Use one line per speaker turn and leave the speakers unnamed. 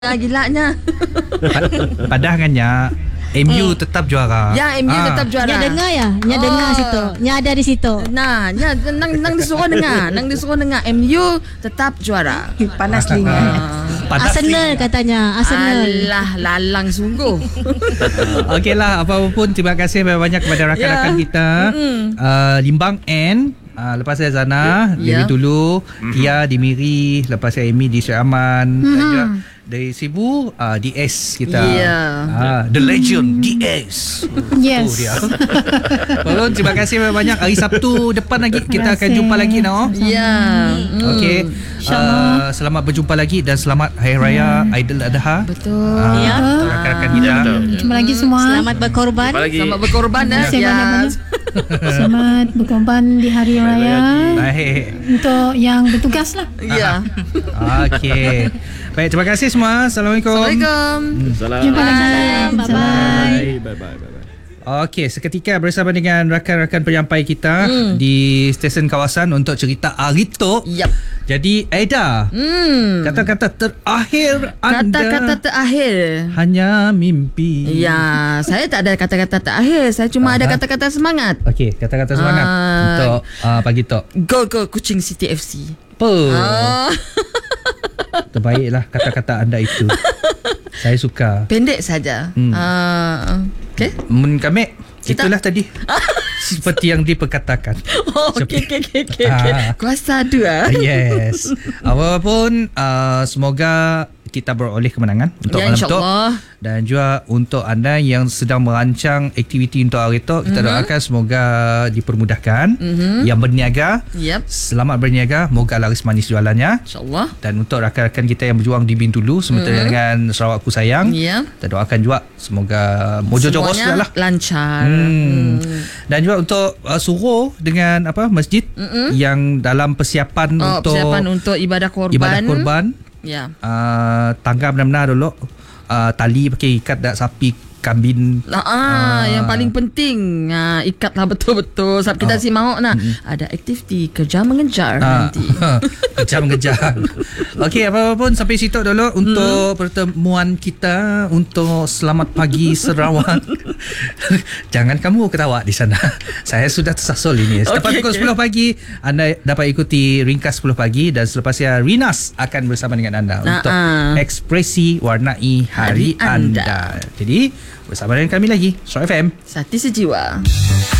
Gilanya.
Padahalnya MU tetap juara.
Ya, MU tetap juara.
Nya dengar ya? Nya dengar situ. Nya ada di situ.
Nah, nang disuruh dengar. Nang disuruh dengar MU tetap juara.
Panas telinga. Arsenal katanya. Arsenal.
Alah, lalang sungguh.
Okeylah, apa-apa pun terima kasih banyak kepada rakan-rakan kita. Limbang N, lepas saya Zana, dari dulu Kia di Miri, lepas saya Amy di Syed Aman, dan juga dari Sibu DS kita. The Legend DS.
Yes.
Dia. Tolong terima kasih banyak. Hari Sabtu depan lagi kita akan jumpa lagi
Ya.
Okey. Selamat berjumpa lagi dan selamat Hari Raya Aidil Adha.
Betul.
Rakan-rakan kita.
Jumpa lagi semua. Selamat berkorban.
Selamat berkorban ya.
Selamat berkorban di hari raya.
Baik.
Untuk yang bertugas lah.
Ya.
Okey. Baik, terima kasih semua. Assalamualaikum.
Assalamualaikum.
Jumpa lagi. Bye-bye.
Bye.
Okey, seketika bersama dengan rakan-rakan penyampai kita di stesen kawasan untuk cerita Arito.
Yap.
Jadi Aida, kata-kata terakhir anda.
Kata-kata terakhir.
Hanya mimpi.
Ya, saya tak ada kata-kata terakhir. Saya cuma ada kata-kata semangat.
Okey, kata-kata semangat untuk pagi tu.
Go Kuching City FC.
Apa? Terbaiklah kata-kata anda itu. Saya suka.
Pendek saja. Okey.
Kami itulah tadi. Seperti yang diperkatakan.
Okey. Kuasa dua.
Yes. Apapun, semoga kita beroleh kemenangan untuk malam tu. Dan juga untuk anda yang sedang merancang aktiviti untuk hari tu, kita doakan semoga dipermudahkan. Yang berniaga, selamat berniaga, moga laris manis jualannya,
InsyaAllah.
Dan untuk rakan-rakan kita yang berjuang di Bintulu sementara dengan Sarawakku sayang, kita doakan juga semoga mojo-joros lah
lancar.
Dan juga untuk Suruh dengan masjid yang dalam persiapan
untuk ibadah korban. Ya.
Tangga benar-benar dulu, tali pakai ikat dak sapi kambing.
Yang paling penting ikatlah betul-betul sebab kita si mahu ada aktiviti kerja mengejar nanti.
Kerja mengejar. Okey, apa-apa pun sampai situ dulu untuk pertemuan kita untuk Selamat Pagi Sarawak. Jangan kamu ketawa di sana. Saya sudah tersasul ini. Selepas pukul 10 pagi anda dapat ikuti Ringkas 10 pagi dan selepasnya Rinas akan bersama dengan anda untuk ekspresi warnai hari anda. Jadi bersama dengan kami lagi Shock FM
Sati Sejiwa.